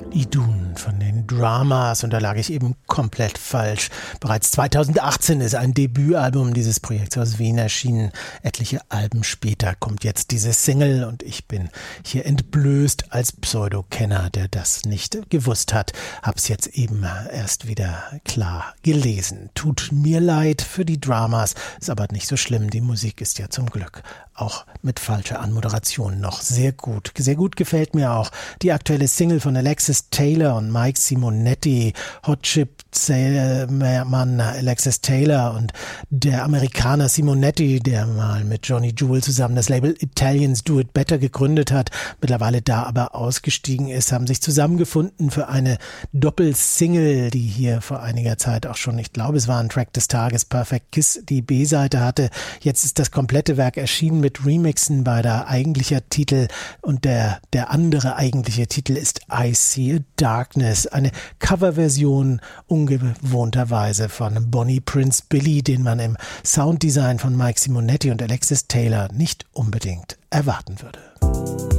Idun von den Dramas, und da lag ich eben komplett falsch. Bereits 2018 ist ein Debütalbum dieses Projekts aus Wien erschienen. Etliche Alben später kommt jetzt diese Single und ich bin hier entblößt als Pseudo-Kenner, der das nicht gewusst hat. Hab's jetzt eben erst wieder klar gelesen. Tut mir leid für die Dramas, ist aber nicht so schlimm. Die Musik ist ja zum Glück auch mit falscher Anmoderation noch sehr gut. Sehr gut gefällt mir auch die aktuelle Single von Alexis Taylor und Mike Simonetti. Hot Chip Mann Alexis Taylor und der Amerikaner Simonetti, der mal mit Johnny Jewel zusammen das Label Italians Do It Better gegründet hat, mittlerweile da aber ausgestiegen ist, haben sich zusammengefunden für eine Doppelsingle, die hier vor einiger Zeit auch schon, ich glaube, es war ein Track des Tages, Perfect Kiss, die B-Seite hatte. Jetzt ist das komplette Werk erschienen mit Remixen beider eigentlicher Titel, und der andere eigentliche Titel ist I See a Darkness, eine Coverversion ungewohnterweise von Bonnie Prince Billy, den man im Sounddesign von Mike Simonetti und Alexis Taylor nicht unbedingt erwarten würde.